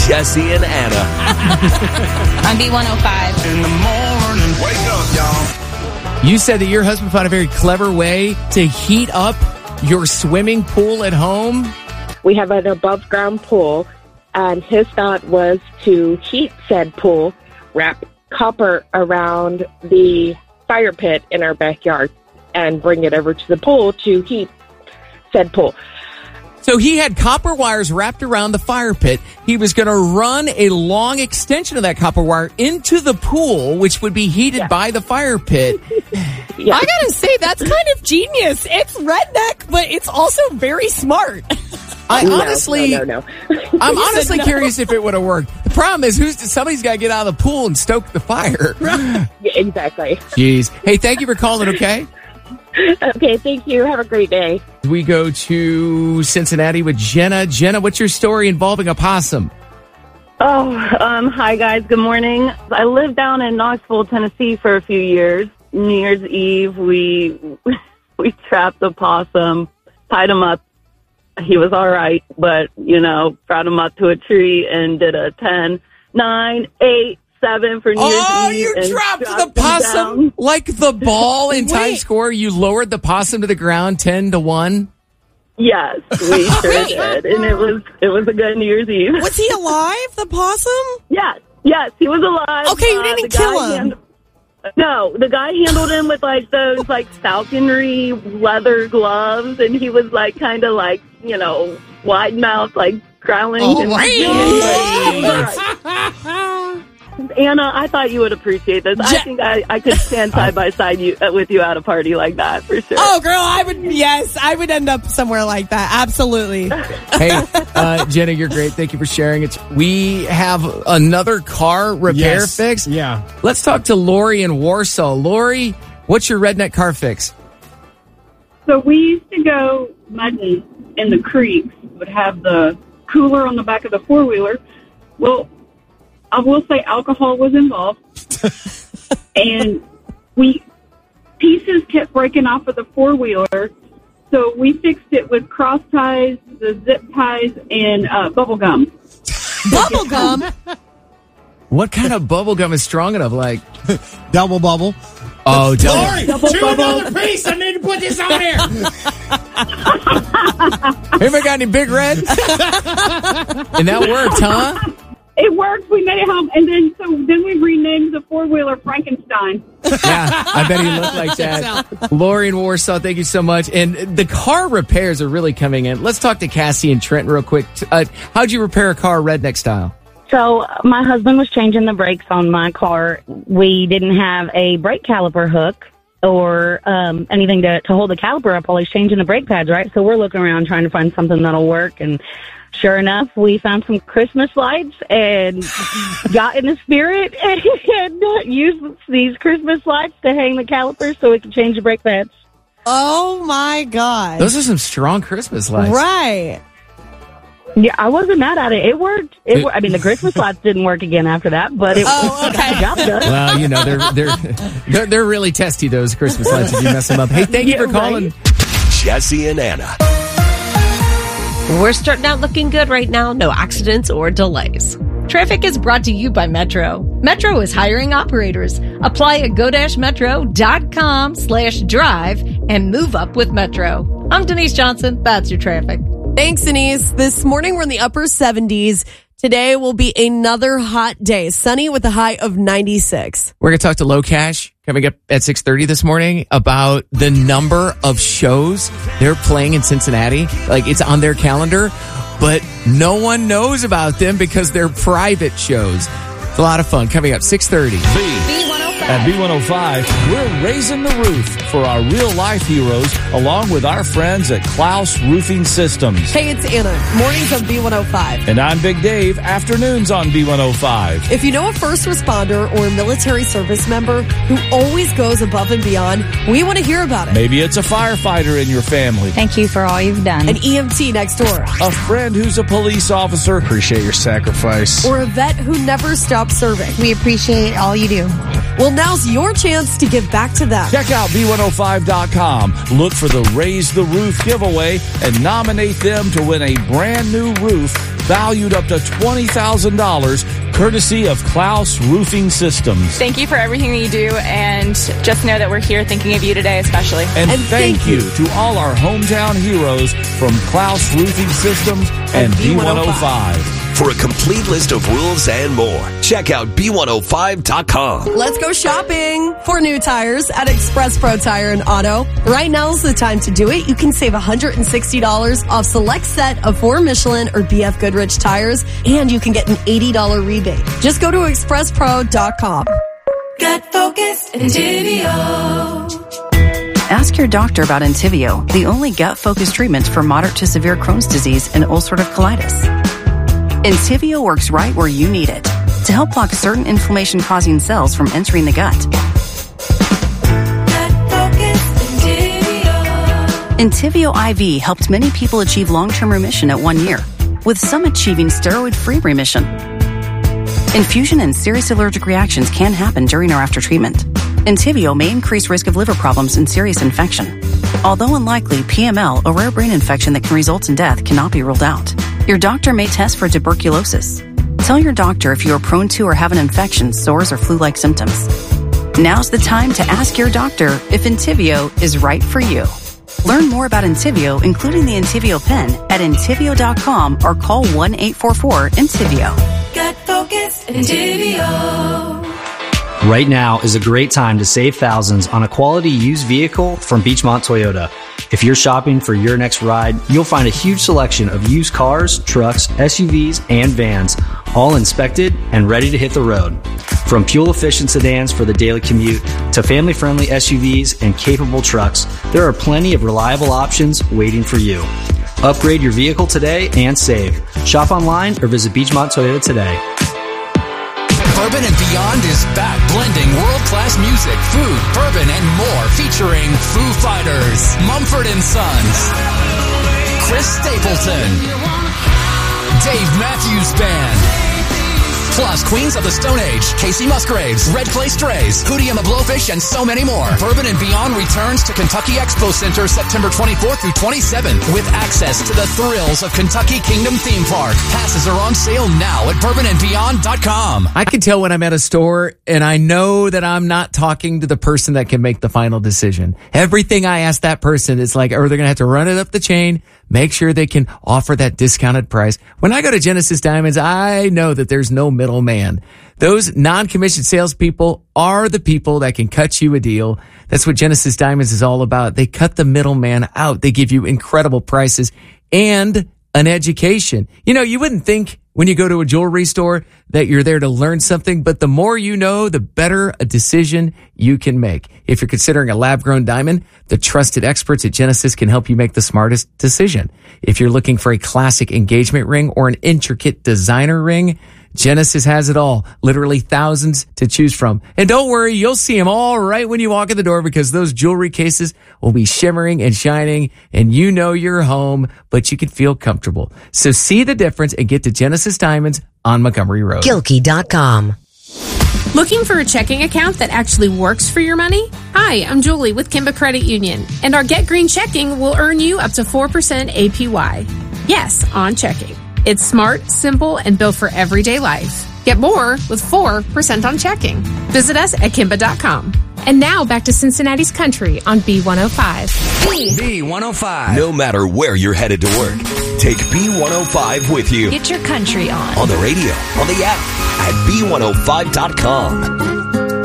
Jesse and Anna. On B105. In the morning, wake up, y'all. You said that your husband found a very clever way to heat up your swimming pool at home. We have an above-ground pool, and his thought was to heat said pool, wrap copper around the fire pit in our backyard, and bring it over to the pool to heat said pool. So he had copper wires wrapped around the fire pit. He was going to run a long extension of that copper wire into the pool, which would be heated by the fire pit. Yeah. I gotta say, that's kind of genius. It's redneck, but it's also very smart. I'm No. I'm honestly curious if it would have worked. The problem is, somebody's got to get out of the pool and stoke the fire. Yeah, exactly. Jeez. Hey, thank you for calling, okay? Okay, thank you. Have a great day. We go to Cincinnati with Jenna. Jenna, what's your story involving a possum? Hi guys. Good morning. I lived down in Knoxville, Tennessee for a few years. New Year's Eve, we trapped a possum, tied him up. He was all right, but, brought him up to a tree and did a 10, 9, 8, 7 for New Year's Eve. Oh, you dropped the possum like the ball in Times Square. You lowered the possum to the ground 10-1. Yes, we sure did, and it was a good New Year's Eve. Was he alive, the possum? Yes, he was alive. Okay, you didn't kill him. No, the guy handled him with those falconry leather gloves, and he was kind of wide mouth, growling. Anna, I thought you would appreciate this. I think I could stand side by side with you at a party like that for sure. Oh, girl, I would end up somewhere like that. Absolutely. Hey, Jenna, you're great. Thank you for sharing. We have another car repair fix. Yeah. Let's talk to Lori in Warsaw. Lori, what's your redneck car fix? So we used to go mudding in the creeks, would have the cooler on the back of the four-wheeler. Well, I will say alcohol was involved. And pieces kept breaking off of the four-wheeler. So we fixed it with cross ties, the zip ties, and bubble gum. Bubble gum? What kind of bubble gum is strong enough? Double bubble. Oh, Lori, chew bubble. another piece. I need to put this on here. Anybody got any Big Red? And that worked, huh? It worked. We made it home. And then we renamed the four-wheeler Frankenstein. Yeah, I bet he looked like that. Lori in Warsaw, thank you so much. And the car repairs are really coming in. Let's talk to Cassie and Trenton real quick. How'd you repair a car redneck style? So my husband was changing the brakes on my car. We didn't have a brake caliper hook or anything to hold the caliper up while he's changing the brake pads, right? So we're looking around trying to find something that'll work. And sure enough, we found some Christmas lights and got in the spirit and used these Christmas lights to hang the caliper so we could change the brake pads. Oh, my God. Those are some strong Christmas lights. Right. Yeah, I wasn't mad at it. It worked. I mean, the Christmas lights didn't work again after that, but it got the job done. They're really testy, those Christmas lights, if you mess them up. Hey, thank you for calling. Jesse and Anna. We're starting out looking good right now. No accidents or delays. Traffic is brought to you by Metro. Metro is hiring operators. Apply at go-metro.com/drive and move up with Metro. I'm Denise Johnson. That's your traffic. Thanks, Denise. This morning we're in the upper 70s. Today will be another hot day. Sunny with a high of 96. We're going to talk to Low Cash coming up at 6:30 this morning about the number of shows they're playing in Cincinnati. It's on their calendar, but no one knows about them because they're private shows. It's a lot of fun. Coming up 6:30. At B105, we're raising the roof for our real-life heroes, along with our friends at Klaus Roofing Systems. Hey, it's Anna. Mornings on B105. And I'm Big Dave. Afternoons on B105. If you know a first responder or a military service member who always goes above and beyond, we want to hear about it. Maybe it's a firefighter in your family. Thank you for all you've done. An EMT next door. A friend who's a police officer. Appreciate your sacrifice. Or a vet who never stops serving. We appreciate all you do. Well, now's your chance to give back to them. Check out B105.com. Look for the Raise the Roof giveaway and nominate them to win a brand new roof valued up to $20,000, courtesy of Klaus Roofing Systems. Thank you for everything that you do, and just know that we're here thinking of you today especially. And thank you to all our hometown heroes from Klaus Roofing Systems and B105. For a complete list of rules and more, check out B105.com. Let's go shopping for new tires at Express Pro Tire and Auto. Right now's the time to do it. You can save $160 off select set of 4 Michelin or BF Goodrich tires, and you can get an $80 rebate. Just go to expresspro.com. Gut Focus Entivio. Ask your doctor about Entivio, the only gut-focused treatment for moderate to severe Crohn's disease and ulcerative colitis. Entivio works right where you need it to help block certain inflammation-causing cells from entering the gut. Entivio IV helped many people achieve long-term remission at 1 year, with some achieving steroid-free remission. Infusion and serious allergic reactions can happen during or after treatment. Entivio may increase risk of liver problems and serious infection. Although unlikely, PML, a rare brain infection that can result in death, cannot be ruled out. Your doctor may test for tuberculosis. Tell your doctor if you are prone to or have an infection, sores, or flu-like symptoms. Now's the time to ask your doctor if Entivio is right for you. Learn more about Entivio, including the Entivio pen, at Entivio.com or call 1-844-ENTIVIO. Gut Focus Entivio. Right now is a great time to save thousands on a quality used vehicle from Beachmont Toyota. If you're shopping for your next ride, you'll find a huge selection of used cars, trucks, SUVs, and vans, all inspected and ready to hit the road. From fuel-efficient sedans for the daily commute to family-friendly SUVs and capable trucks, there are plenty of reliable options waiting for you. Upgrade your vehicle today and save. Shop online or visit Beachmont Toyota today. Bourbon and Beyond is back, blending world-class music, food, bourbon, and more, featuring Foo Fighters, Mumford & Sons, Chris Stapleton, Dave Matthews Band, plus Queens of the Stone Age, Casey Musgraves, Red Clay Strays, Hootie and the Blowfish, and so many more. Bourbon and Beyond returns to Kentucky Expo Center September 24th through 27th with access to the thrills of Kentucky Kingdom Theme Park. Passes are on sale now at bourbonandbeyond.com. I can tell when I'm at a store, and I know that I'm not talking to the person that can make the final decision. Everything I ask that person is like, or they're going to have to run it up the chain, make sure they can offer that discounted price. When I go to Genesis Diamonds, I know that there's no middleman. Those non-commissioned salespeople are the people that can cut you a deal. That's what Genesis Diamonds is all about. They cut the middleman out. They give you incredible prices and an education. You know, you wouldn't think when you go to a jewelry store that you're there to learn something, but the more you know, the better a decision you can make. If you're considering a lab-grown diamond, the trusted experts at Genesis can help you make the smartest decision. If you're looking for a classic engagement ring or an intricate designer ring, Genesis has it all. Literally thousands to choose from. And don't worry, you'll see them all right when you walk in the door, because those jewelry cases will be shimmering and shining, and you know you're home, but you can feel comfortable. So see the difference and get to Genesis Diamonds on Montgomery Road. Gilkey.com. Looking for a checking account that actually works for your money? Hi, I'm Julie with Kimba Credit Union, and our Get Green checking will earn you up to 4% APY. Yes, on checking. It's smart, simple, and built for everyday life. Get more with 4% on checking. Visit us at Kimba.com. And now back to Cincinnati's Country on B105. B105. No matter where you're headed to work, take B105 with you. Get your country on. On the radio, on the app, at B105.com.